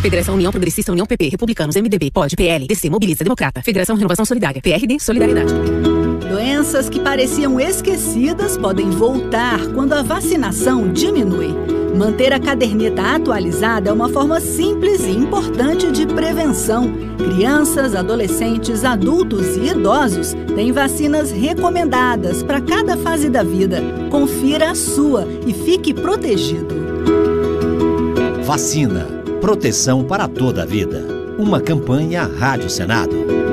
Federação União Progressista, União PP, Republicanos, MDB, POD, PL, DC, Mobiliza, Democrata, Federação Renovação Solidária, PRD, Solidariedade. Doenças que pareciam esquecidas podem voltar quando a vacinação diminui. Manter a caderneta atualizada é uma forma simples e importante de prevenção. Crianças, adolescentes, adultos e idosos têm vacinas recomendadas para cada fase da vida. Confira a sua e fique protegido. Vacina. Proteção para toda a vida. Uma campanha Rádio Senado.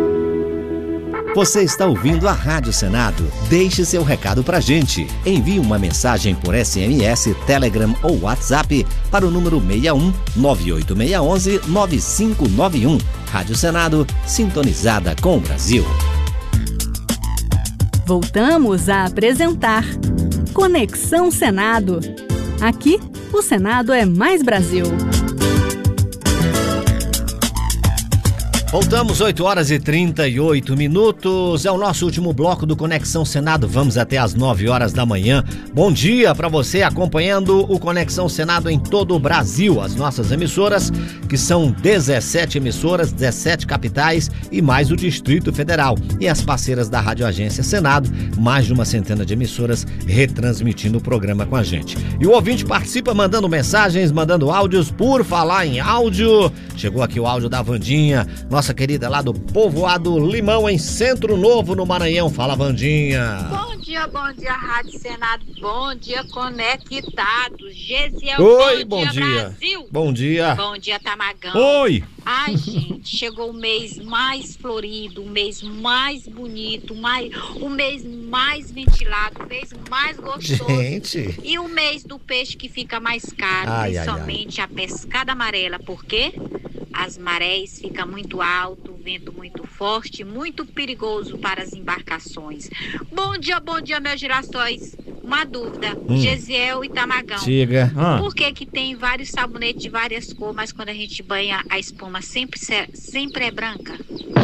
Você está ouvindo a Rádio Senado? Deixe seu recado pra gente. Envie uma mensagem por SMS, Telegram ou WhatsApp para o número 61 98611 9591. Rádio Senado, sintonizada com o Brasil. Voltamos a apresentar Conexão Senado. Aqui, o Senado é mais Brasil. Voltamos, 8 horas e 38 minutos. É o nosso último bloco do Conexão Senado. Vamos até às 9 horas da manhã. Bom dia para você acompanhando o Conexão Senado em todo o Brasil. As nossas emissoras, que são 17 emissoras, 17 capitais e mais o Distrito Federal. E as parceiras da Rádio Agência Senado, mais de uma centena de emissoras retransmitindo o programa com a gente. E o ouvinte participa mandando mensagens, mandando áudios. Por falar em áudio, chegou aqui o áudio da Vandinha, nossa querida lá do Povoado Limão, em Centro Novo, no Maranhão. Fala, Vandinha. Bom dia, Rádio Senado. Bom dia, conectados. Gesiel, oi, bom dia, Brasil. Bom dia. Bom dia, Tamagão. Oi. Ai, gente, chegou o mês mais florido, o mês mais bonito, o mês mais ventilado, o mês mais gostoso. Gente. E o mês do peixe que fica mais caro, principalmente a pescada amarela. Por quê? As marés ficam muito alto, o vento muito forte, muito perigoso para as embarcações. Bom dia, meus girassóis. Uma dúvida, Gesiel e Tamagão. Diga. Por que tem vários sabonetes de várias cores, mas quando a gente banha a espuma sempre é branca?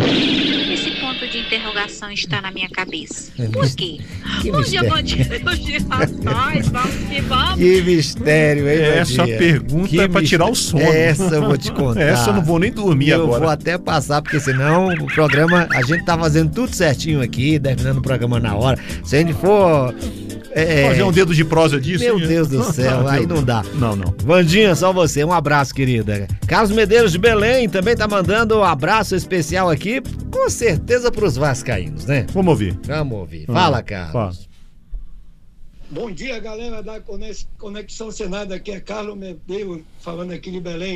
Esse ponto de interrogação está na minha cabeça. Por quê? Bom dia, meus girassóis. Vamos. Que mistério, hein, essa pergunta é pra tirar o sono. Essa eu vou te contar. Essa eu não vou nem dormir agora. Eu vou até passar, porque senão o programa, a gente tá fazendo tudo certinho aqui, terminando o programa na hora. Se a gente for... fazer um dedo de prosa disso. Meu Deus do céu, aí não dá. Não. Vandinha, só você, um abraço, querida. Carlos Medeiros de Belém também tá mandando um abraço especial aqui, com certeza pros vascaínos, né? Vamos ouvir. Fala, Carlos. Fala. Bom dia, galera da Conexão Senado. Aqui é Carlos Medeiros falando aqui de Belém.